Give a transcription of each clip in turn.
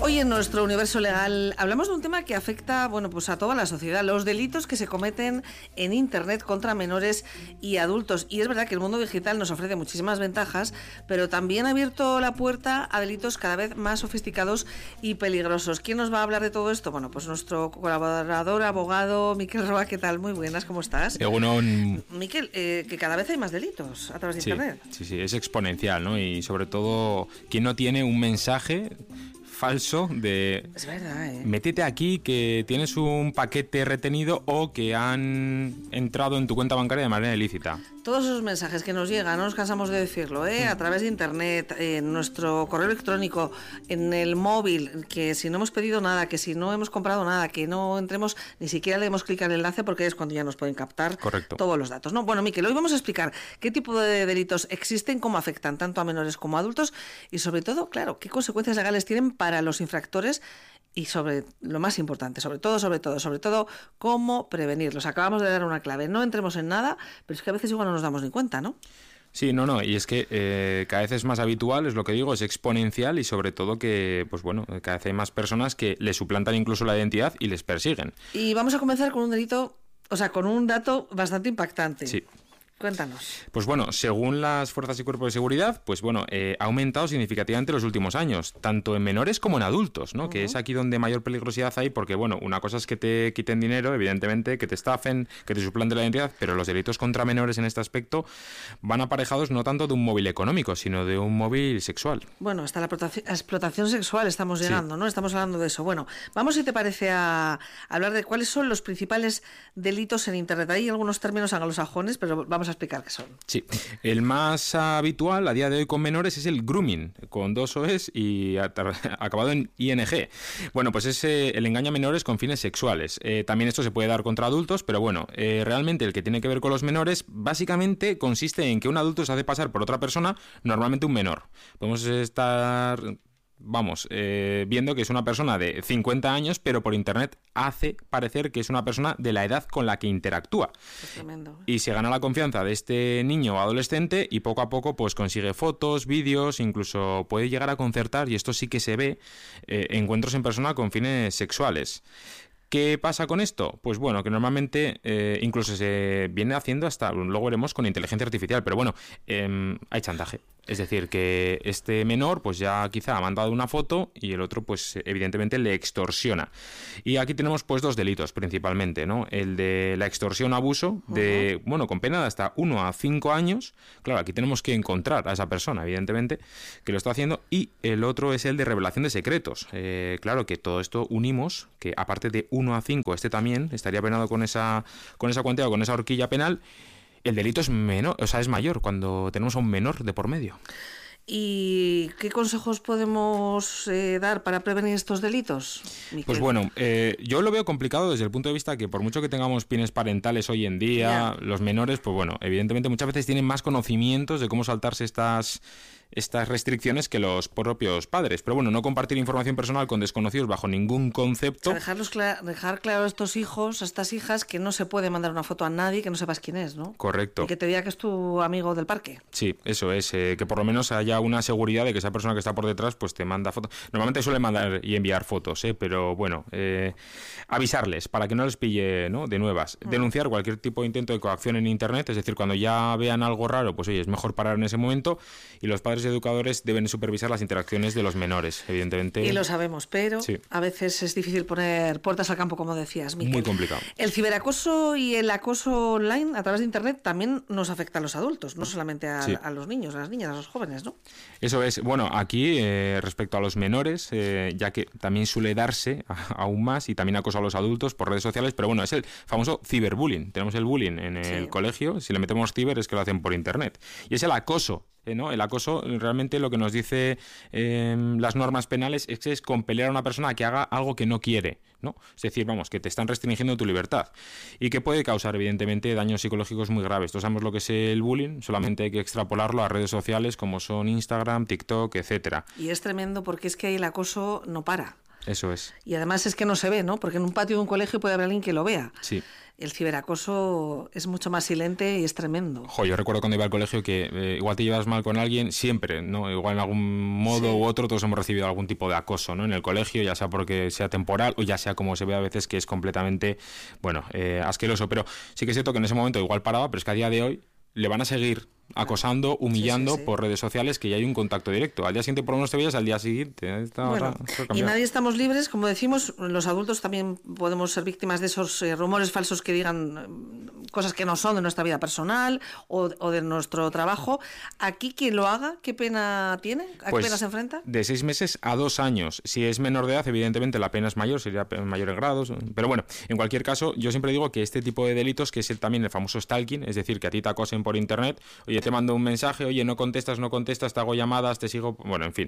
Hoy en nuestro universo legal hablamos de un tema que afecta, pues a toda la sociedad, los delitos que se cometen en Internet contra menores y adultos. Y es verdad que el mundo digital nos ofrece muchísimas ventajas, pero también ha abierto la puerta a delitos cada vez más sofisticados y peligrosos. ¿Quién nos va a hablar de todo esto? Bueno, pues nuestro colaborador, abogado, Miquel Roa. ¿Qué tal? Muy buenas, ¿cómo estás? Miquel, que cada vez hay más delitos a través de Internet. Sí, es exponencial, ¿no? Y sobre todo, ¿quién no tiene un mensaje falso de es verdad, métete aquí que tienes un paquete retenido o que han entrado en tu cuenta bancaria de manera ilícita? Todos esos mensajes que nos llegan, no nos cansamos de decirlo, a través de Internet, en nuestro correo electrónico, en el móvil, que si no hemos pedido nada, que si no hemos comprado nada, que no entremos, ni siquiera le demos clic al enlace porque es cuando ya nos pueden captar todos los datos, ¿no? Bueno, Miquel, hoy vamos a explicar qué tipo de delitos existen, cómo afectan tanto a menores como a adultos y sobre todo, claro, qué consecuencias legales tienen para los infractores y sobre lo más importante, sobre todo, cómo prevenirlos. Acabamos de dar una clave, no entremos en nada, pero es que a veces igual no nos damos ni cuenta, ¿no? Sí, y es que cada vez es más habitual, es lo que digo, es exponencial y sobre todo que, cada vez hay más personas que les suplantan incluso la identidad y les persiguen. Y vamos a comenzar con un delito, con un dato bastante impactante. Sí. Cuéntanos. Pues según las fuerzas y cuerpos de seguridad, ha aumentado significativamente los últimos años, tanto en menores como en adultos, ¿no? Que es aquí donde mayor peligrosidad hay, porque una cosa es que te quiten dinero, evidentemente, que te estafen, que te suplanten la identidad, pero los delitos contra menores en este aspecto van aparejados no tanto de un móvil económico, sino de un móvil sexual. Bueno, hasta la explotación sexual estamos llegando, sí. ¿No? Estamos hablando de eso. Bueno, vamos, si te parece, a hablar de cuáles son los principales delitos en Internet. Hay algunos términos anglosajones, pero vamos a explicar qué son. Sí, el más habitual a día de hoy con menores es el grooming, con 2 O's y acabado en ING. Pues es el engaño a menores con fines sexuales. También esto se puede dar contra adultos, pero realmente el que tiene que ver con los menores básicamente consiste en que un adulto se hace pasar por otra persona, normalmente un menor. Podemos estar viendo que es una persona de 50 años, pero por Internet hace parecer que es una persona de la edad con la que interactúa. Es tremendo. Y se gana la confianza de este niño o adolescente y poco a poco consigue fotos, vídeos, incluso puede llegar a concertar, y esto sí que se ve, encuentros en persona con fines sexuales. ¿Qué pasa con esto? Que normalmente incluso se viene haciendo hasta, luego veremos, con inteligencia artificial, pero hay chantaje. Es decir, que este menor ya quizá ha mandado una foto y el otro evidentemente le extorsiona. Y aquí tenemos 2 delitos principalmente, ¿no? El de la extorsión-abuso con pena de hasta 1 a 5 años. Claro, aquí tenemos que encontrar a esa persona, evidentemente, que lo está haciendo. Y el otro es el de revelación de secretos. Claro que todo esto unimos, que aparte de 1 a 5, este también estaría penado con esa cuantía o con esa horquilla penal. El delito es menor, es mayor cuando tenemos a un menor de por medio. ¿Y qué consejos podemos dar para prevenir estos delitos, Miquel? Yo lo veo complicado desde el punto de vista que por mucho que tengamos pines parentales hoy en día, los menores, evidentemente muchas veces tienen más conocimientos de cómo saltarse estas restricciones que los propios padres. Pero no compartir información personal con desconocidos bajo ningún concepto. O sea, dejar claro a estos hijos, a estas hijas, que no se puede mandar una foto a nadie que no sepas quién es, ¿no? Correcto. Y que te diga que es tu amigo del parque. Sí, eso es, que por lo menos haya una seguridad de que esa persona que está por detrás te manda fotos. Normalmente suele mandar y enviar fotos, pero avisarles para que no les pille, ¿no?, de nuevas. Denunciar cualquier tipo de intento de coacción en Internet, es decir, cuando ya vean algo raro, es mejor parar en ese momento, y los padres y educadores deben supervisar las interacciones de los menores, evidentemente. Y lo sabemos, pero sí, a veces es difícil poner puertas al campo, como decías, Miquel. Muy complicado. El ciberacoso y el acoso online a través de Internet también nos afecta a los adultos, no solamente a los niños, a las niñas, a los jóvenes, ¿no? Eso es. Aquí, respecto a los menores, ya que también suele darse aún más, y también acoso a los adultos por redes sociales, pero es el famoso ciberbullying. Tenemos el bullying en el colegio, si le metemos ciber es que lo hacen por Internet. Y es el acoso. ¿No? El acoso, realmente lo que nos dice las normas penales es que es compeler a una persona a que haga algo que no quiere, ¿no? Es decir, que te están restringiendo tu libertad y que puede causar, evidentemente, daños psicológicos muy graves. Todos sabemos lo que es el bullying, solamente hay que extrapolarlo a redes sociales como son Instagram, TikTok, etcétera. Y es tremendo porque es que el acoso no para. Eso es. Y además es que no se ve, ¿no? Porque en un patio de un colegio puede haber alguien que lo vea. Sí. El ciberacoso es mucho más silente y es tremendo. Yo recuerdo cuando iba al colegio que igual te llevas mal con alguien, siempre, ¿no? Igual en algún modo u otro todos hemos recibido algún tipo de acoso, ¿no? En el colegio, ya sea porque sea temporal o ya sea como se ve a veces que es completamente, asqueroso. Pero sí que es cierto que en ese momento igual paraba, pero es que a día de hoy le van a seguir acosando, humillando por redes sociales, que ya hay un contacto directo. Al día siguiente por lo menos te veías, al día siguiente. Y nadie estamos libres, como decimos, los adultos también podemos ser víctimas de esos rumores falsos que digan cosas que no son de nuestra vida personal o de nuestro trabajo. Aquí quien lo haga, ¿qué pena tiene? ¿A qué pena se enfrenta? De 6 meses a 2 años. Si es menor de edad, evidentemente la pena es mayor, sería mayores grados. Pero bueno, en cualquier caso, yo siempre digo que este tipo de delitos, que es también el famoso stalking, es decir, que a ti te acosen por internet, oye, te mando un mensaje, oye, no contestas, te hago llamadas, te sigo, bueno, en fin.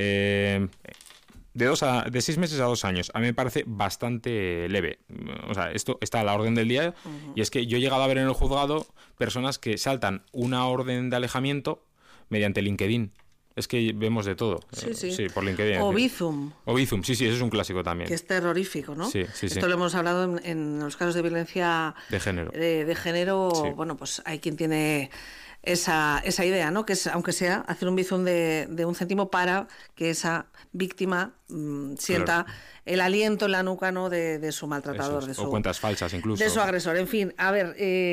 De 6 meses a 2 años. A mí me parece bastante leve. O sea, esto está a la orden del día. Y es que yo he llegado a ver en el juzgado personas que saltan una orden de alejamiento mediante LinkedIn. Es que vemos de todo. Sí, por LinkedIn. O Bizum. O Bizum, sí, eso es un clásico también. Que es terrorífico, ¿no? Sí. Esto lo hemos hablado en los casos de violencia de género. De género, bueno, pues hay quien tiene esa idea, ¿no? Que es, aunque sea, hacer un bizum de 1 céntimo para que esa víctima sienta el aliento en la nuca, ¿no? de su maltratador. O cuentas falsas incluso. De su agresor. En fin, a ver,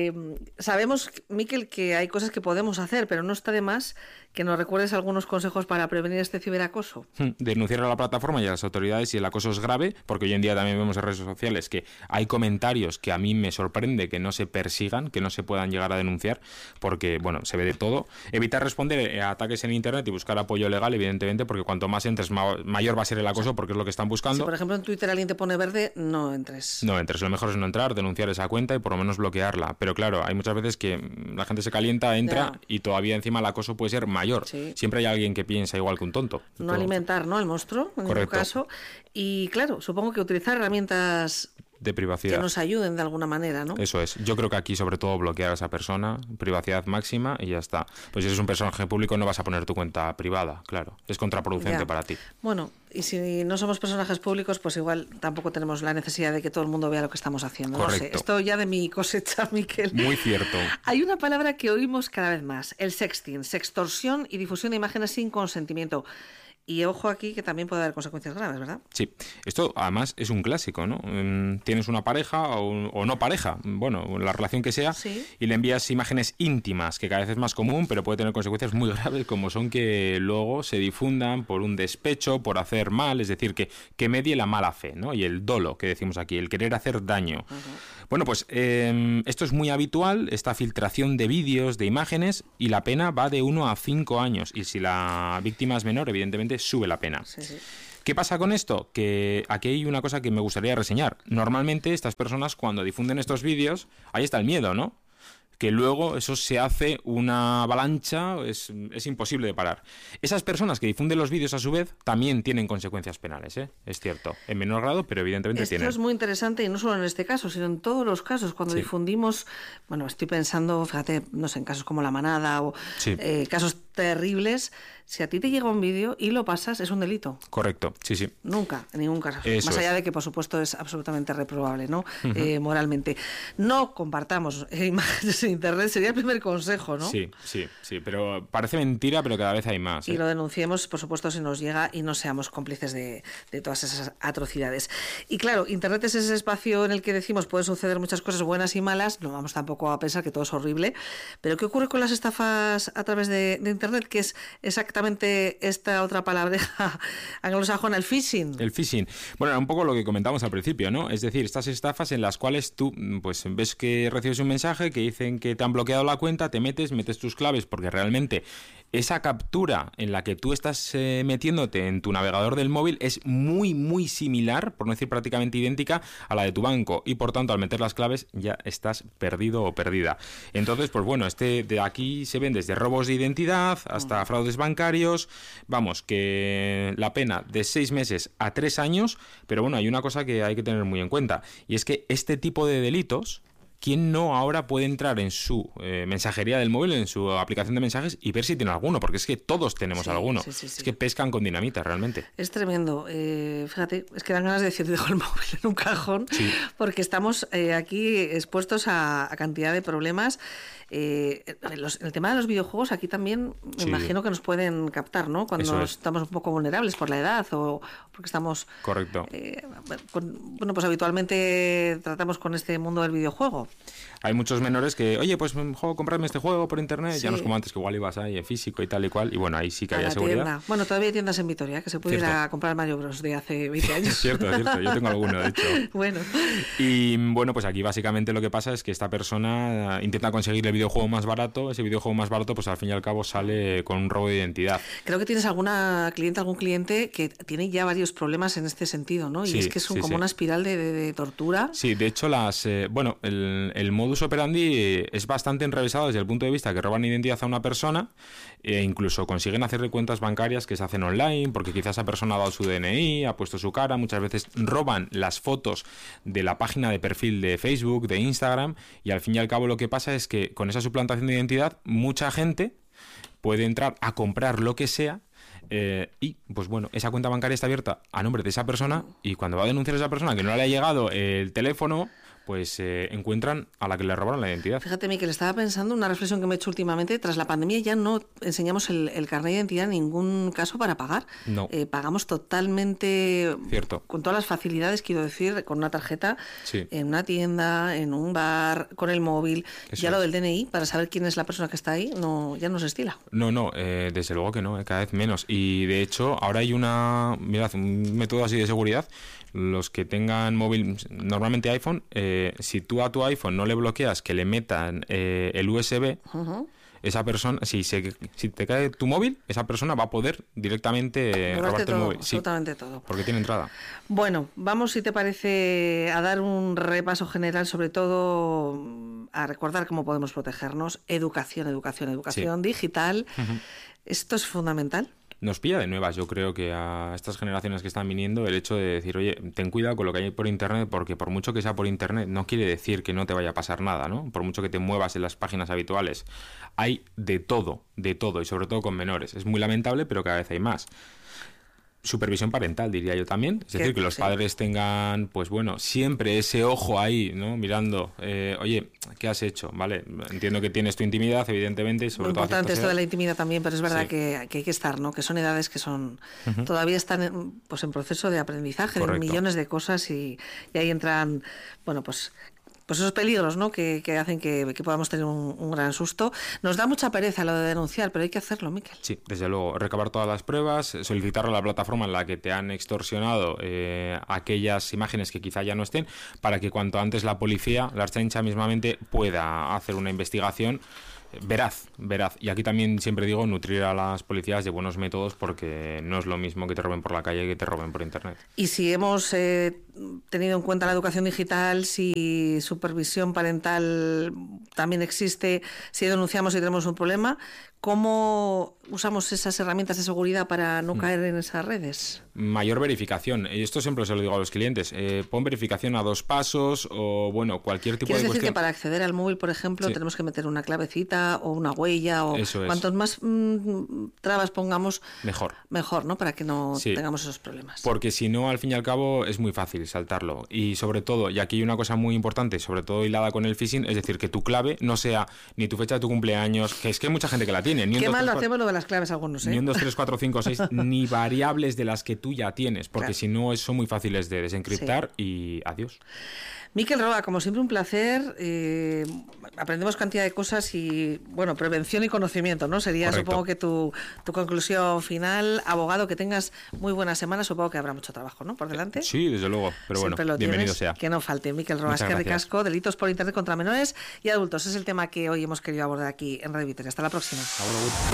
sabemos, Miquel, que hay cosas que podemos hacer, pero no está de más que nos recuerdes algunos consejos para prevenir este ciberacoso. Denunciar a la plataforma y a las autoridades si el acoso es grave, porque hoy en día también vemos en redes sociales que hay comentarios que a mí me sorprende que no se persigan, que no se puedan llegar a denunciar, porque, bueno, se ve de todo. Evitar responder a ataques en internet y buscar apoyo legal, evidentemente, porque cuanto más entres, mayor va a ser el acoso, porque es lo que están buscando. Si, por ejemplo, en Twitter alguien te pone verde, no entres. No entres, lo mejor es no entrar, denunciar esa cuenta y por lo menos bloquearla. Pero claro, hay muchas veces que la gente se calienta, entra y todavía encima el acoso puede ser mayor. Sí. Siempre hay alguien que piensa igual que un tonto. No alimentar, ¿no? El monstruo, en ningún caso. Y claro, supongo que utilizar herramientas de privacidad que nos ayuden de alguna manera, ¿no? Eso es. Yo creo que aquí sobre todo bloquear a esa persona, privacidad máxima y ya está. Pues si eres un personaje público no vas a poner tu cuenta privada, claro. Es contraproducente para ti. Bueno, y si no somos personajes públicos, pues igual tampoco tenemos la necesidad de que todo el mundo vea lo que estamos haciendo. Correcto. No sé, esto ya de mi cosecha, Miquel. Muy cierto. Hay una palabra que oímos cada vez más, el sexting, sextorsión y difusión de imágenes sin consentimiento. Y ojo aquí que también puede haber consecuencias graves, ¿verdad? Sí, esto además es un clásico, ¿no? Tienes una pareja o no pareja, bueno, la relación que sea, y le envías imágenes íntimas, que cada vez es más común, pero puede tener consecuencias muy graves, como son que luego se difundan por un despecho, por hacer mal, es decir, que medie la mala fe, ¿no? Y el dolo, que decimos aquí, el querer hacer daño. Bueno, pues esto es muy habitual, esta filtración de vídeos, de imágenes, y la pena va de 1 a 5 años. Y si la víctima es menor, evidentemente sube la pena. Sí. ¿Qué pasa con esto? Que aquí hay una cosa que me gustaría reseñar. Normalmente estas personas cuando difunden estos vídeos, ahí está el miedo, ¿no? Que luego eso se hace una avalancha, es imposible de parar. Esas personas que difunden los vídeos a su vez también tienen consecuencias penales, ¿eh? Es cierto, en menor grado, pero evidentemente tienen. Esto es muy interesante y no solo en este caso, sino en todos los casos. Cuando difundimos, bueno, estoy pensando, fíjate, no sé, en casos como La Manada o casos terribles, si a ti te llega un vídeo y lo pasas, es un delito. Correcto, sí. Nunca, en ningún caso. Eso Más allá de que, por supuesto, es absolutamente reprobable, ¿no? Moralmente. No compartamos imágenes en Internet, sería el primer consejo, ¿no? Sí, pero parece mentira, pero cada vez hay más. Y lo denunciemos, por supuesto, si nos llega y no seamos cómplices de todas esas atrocidades. Y claro, Internet es ese espacio en el que decimos pueden suceder muchas cosas buenas y malas, no vamos tampoco a pensar que todo es horrible, pero ¿qué ocurre con las estafas a través de Internet? Que es exactamente esta otra palabreja anglosajona, el phishing. El phishing. Bueno, era un poco lo que comentamos al principio, ¿no? Es decir, estas estafas en las cuales tú pues ves que recibes un mensaje que dicen que te han bloqueado la cuenta, te metes tus claves, porque realmente esa captura en la que tú estás metiéndote en tu navegador del móvil es muy, muy similar, por no decir prácticamente idéntica, a la de tu banco. Y por tanto, al meter las claves ya estás perdido o perdida. Entonces, pues bueno, de aquí se ven desde robos de identidad hasta fraudes bancarios. Vamos, que la pena de 6 meses a 3 años, pero bueno, hay una cosa que hay que tener muy en cuenta, y es que este tipo de delitos, ¿quién no ahora puede entrar en su mensajería del móvil, en su aplicación de mensajes y ver si tiene alguno? Porque es que todos tenemos alguno. Es que pescan con dinamita, realmente. Es tremendo. Fíjate, es que dan ganas de decir, dejo el móvil en un cajón, porque estamos aquí expuestos a cantidad de problemas. El tema de los videojuegos aquí también me imagino que nos pueden captar, ¿no? Cuando estamos un poco vulnerables por la edad o porque estamos... Correcto. Bueno, pues habitualmente tratamos con este mundo del videojuego. Hay muchos menores que, oye, pues comprarme este juego por internet, ya no es como antes que igual ibas ahí en físico y tal y cual, y bueno, ahí sí que había seguridad. Tienda. Bueno, todavía hay tiendas en Vitoria que se puede ir a comprar Mario Bros de hace 20 años. Cierto, yo tengo alguno, de hecho. Bueno. Y bueno, pues aquí básicamente lo que pasa es que esta persona intenta conseguir el videojuego más barato, ese videojuego más barato pues al fin y al cabo sale con un robo de identidad. Creo que tienes algún cliente que tiene ya varios problemas en este sentido, ¿no? Y es que es como una espiral de tortura. Sí, de hecho el modus operandi es bastante enrevesado desde el punto de vista que roban identidad a una persona e incluso consiguen hacerle cuentas bancarias que se hacen online porque quizás esa persona ha dado su DNI, ha puesto su cara, muchas veces roban las fotos de la página de perfil de Facebook, de Instagram, y al fin y al cabo lo que pasa es que con esa suplantación de identidad mucha gente puede entrar a comprar lo que sea y pues bueno, esa cuenta bancaria está abierta a nombre de esa persona y cuando va a denunciar a esa persona que no le ha llegado el teléfono, pues encuentran a la que le robaron la identidad. Fíjate, Miquel, estaba pensando una reflexión que me he hecho últimamente. Tras la pandemia ya no enseñamos el carnet de identidad en ningún caso para pagar. No. Pagamos totalmente, cierto, con todas las facilidades, quiero decir, con una tarjeta, en una tienda, en un bar, con el móvil. Eso ya lo del DNI, para saber quién es la persona que está ahí, ya no se estila. No, desde luego que no, cada vez menos. Y de hecho, ahora hay un método así de seguridad. Los que tengan móvil, normalmente iPhone, si tú a tu iPhone no le bloqueas que le metan el USB, esa persona, si te cae tu móvil, esa persona va a poder directamente robarte el móvil. Absolutamente todo. Porque tiene entrada. Bueno, vamos, si te parece, a dar un repaso general, sobre todo a recordar cómo podemos protegernos. Educación digital. Esto es fundamental. Nos pilla de nuevas, yo creo que a estas generaciones que están viniendo el hecho de decir, oye, ten cuidado con lo que hay por internet, porque por mucho que sea por internet no quiere decir que no te vaya a pasar nada, ¿no? Por mucho que te muevas en las páginas habituales, hay de todo, y sobre todo con menores. Es muy lamentable, pero cada vez hay más. Supervisión parental, diría yo también. Es decir, que los padres tengan, pues bueno, siempre ese ojo ahí, ¿no? Mirando, oye, ¿qué has hecho? Vale, entiendo que tienes tu intimidad, evidentemente. Sobre todo importante esto de la intimidad también, pero es verdad que hay que estar, ¿no? Que son edades que son todavía están en proceso de aprendizaje. Correcto. De millones de cosas y ahí entran, bueno, pues esos peligros, ¿no? que hacen que podamos tener un gran susto. Nos da mucha pereza lo de denunciar, pero hay que hacerlo, Miquel. Sí, desde luego, recabar todas las pruebas, solicitarlo a la plataforma en la que te han extorsionado aquellas imágenes que quizá ya no estén, para que cuanto antes la policía, la Ertzaintza mismamente, pueda hacer una investigación veraz. Y aquí también siempre digo nutrir a las policías de buenos métodos, porque no es lo mismo que te roben por la calle que te roben por internet. Y si hemos tenido en cuenta la educación digital, si supervisión parental también existe, si denunciamos y tenemos un problema, ¿cómo usamos esas herramientas de seguridad para no caer en esas redes? Mayor verificación. Y esto siempre se lo digo a los clientes. Pon verificación a 2 pasos o, bueno, cualquier tipo de cuestión. ¿Quieres decir que para acceder al móvil, por ejemplo, tenemos que meter una clavecita o una huella? O eso es. Cuantos más trabas pongamos, mejor, ¿no? Para que no tengamos esos problemas. Porque si no, al fin y al cabo, es muy fácil saltarlo. Y sobre todo, y aquí hay una cosa muy importante, sobre todo hilada con el phishing, es decir, que tu clave no sea ni tu fecha de tu cumpleaños, que es que hay mucha gente que la tiene. Qué mal lo hacemos lo de las claves algunos, ¿eh? Ni 1, 2, 3, 4, 5, 6, ni variables de las que tú ya tienes, porque si no son muy fáciles de desencriptar y adiós. Miquel Roa, como siempre un placer, aprendemos cantidad de cosas y, bueno, prevención y conocimiento, ¿no? Sería, correcto, supongo que tu conclusión final. Abogado, que tengas muy buena semana, supongo que habrá mucho trabajo, ¿no? Por delante. Sí, desde luego, pero siempre bueno, bienvenido sea. Que no falte. Miquel Roa, es que ricasco, delitos por internet contra menores y adultos, es el tema que hoy hemos querido abordar aquí en Radio Vitoria. Hasta la próxima.